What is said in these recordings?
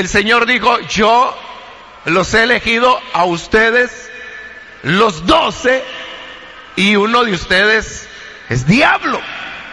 el Señor dijo: yo los he elegido a ustedes, los 12, y uno de ustedes es diablo.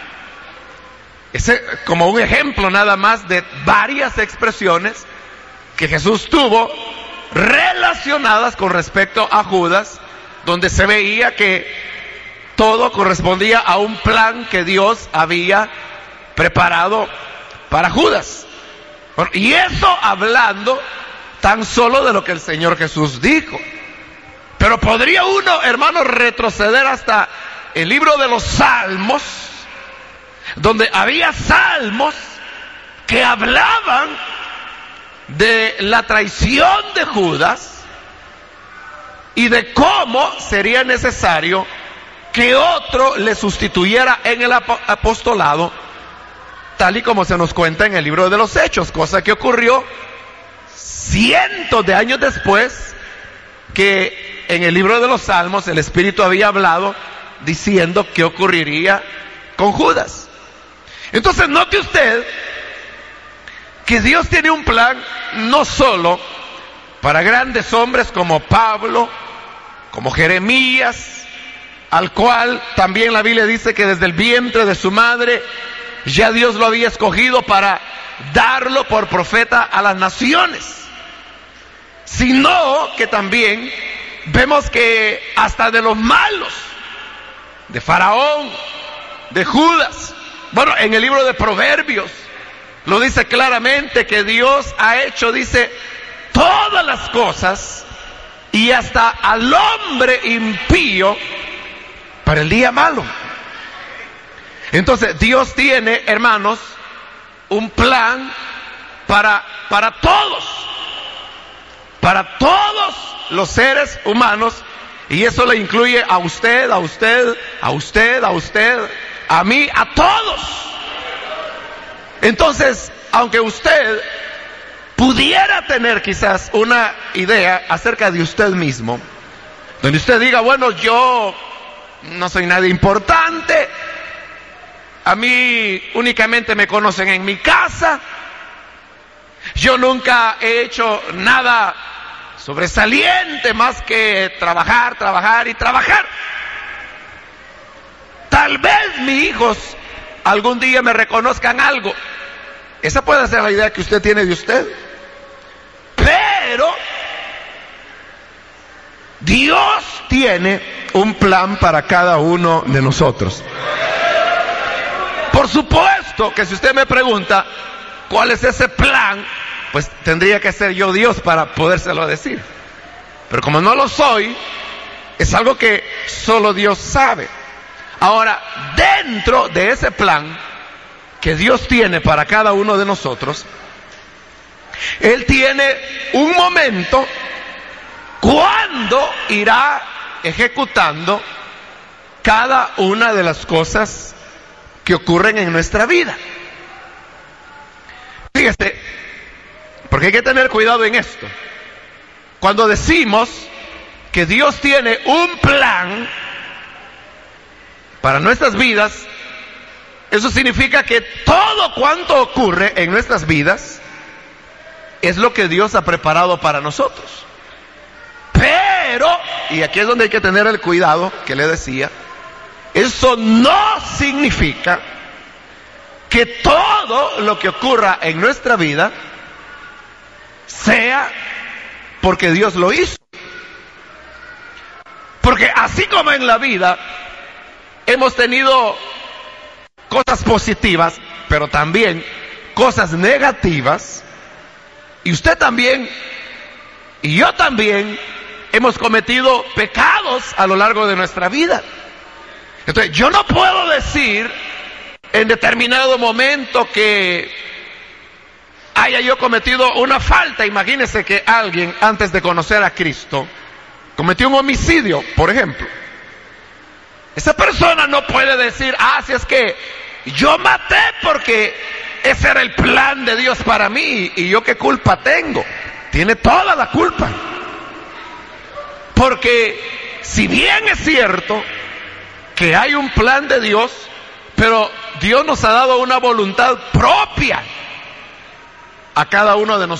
Ese como un ejemplo nada más de varias expresiones que Jesús tuvo relacionadas con respecto a Judas, donde se veía que todo correspondía a un plan que Dios había preparado para Judas. Bueno, y eso hablando tan solo de lo que el Señor Jesús dijo. Pero podría uno, hermano, retroceder hasta el libro de los Salmos, donde había salmos que hablaban de la traición de Judas y de cómo sería necesario que otro le sustituyera en el apostolado, tal y como se nos cuenta en el libro de los Hechos, cosa que ocurrió cientos de años después que en el libro de los Salmos el Espíritu había hablado diciendo qué ocurriría con Judas. Entonces note usted que Dios tiene un plan no solo para grandes hombres como Pablo, como Jeremías, al cual también la Biblia dice que desde el vientre de su madre ya Dios lo había escogido para darlo por profeta a las naciones, sino que también vemos que hasta de los malos, de Faraón, de Judas, bueno, en el libro de Proverbios lo dice claramente que Dios ha hecho, dice, todas las cosas y hasta al hombre impío para el día malo. Entonces Dios tiene, hermanos, un plan para todos los seres humanos, y eso le incluye a usted, a usted, a usted, a usted, a mí, a todos. Entonces, aunque usted pudiera tener quizás una idea acerca de usted mismo, donde usted diga: bueno, yo no soy nadie importante, a mí únicamente me conocen en mi casa, yo nunca he hecho nada sobresaliente más que trabajar, trabajar y trabajar. Tal vez mis hijos algún día me reconozcan algo. Esa puede ser la idea que usted tiene de usted. Pero Dios tiene un plan para cada uno de nosotros. Por supuesto que si usted me pregunta cuál es ese plan, pues tendría que ser yo Dios para podérselo decir. Pero como no lo soy, es algo que solo Dios sabe. Ahora, dentro de ese plan que Dios tiene para cada uno de nosotros, Él tiene un momento cuando irá ejecutando cada una de las cosas que ocurren en nuestra vida. Fíjese, porque hay que tener cuidado en esto. Cuando decimos que Dios tiene un plan para nuestras vidas, eso significa que todo cuanto ocurre en nuestras vidas es lo que Dios ha preparado para nosotros. Pero, y aquí es donde hay que tener el cuidado que le decía, eso no significa que todo lo que ocurra en nuestra vida sea porque Dios lo hizo. Porque así como en la vida hemos tenido cosas positivas, pero también cosas negativas, y usted también, y yo también, hemos cometido pecados a lo largo de nuestra vida. Entonces, yo no puedo decir en determinado momento que haya yo cometido una falta. Imagínese que alguien, antes de conocer a Cristo, cometió un homicidio, por ejemplo. Esa persona no puede decir: si es que yo maté porque ese era el plan de Dios para mí, y yo qué culpa tengo. Tiene toda la culpa. Porque si bien es cierto que hay un plan de Dios, pero Dios nos ha dado una voluntad propia a cada uno de nosotros.